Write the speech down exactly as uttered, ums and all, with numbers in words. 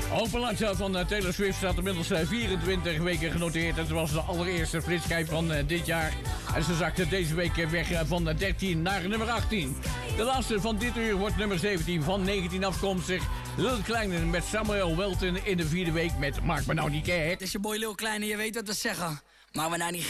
Open Lights van uh, Taylor Swift staat inmiddels uh, vierentwintig weken genoteerd. Het was de allereerste flitschijf van uh, dit jaar. En ze zakte deze week weg uh, van uh, dertien naar nummer achttien. De laatste van dit uur wordt nummer zeventien van negentien afkomstig. Lil Kleine met Samuel Welton in de vierde week met Maak me nou niet gek. Het is je boy Lil Kleine, je weet wat we zeggen. Maak me nou niet